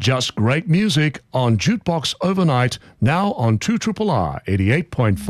Just great music on Jukebox Overnight, now on 2RRR 88.5.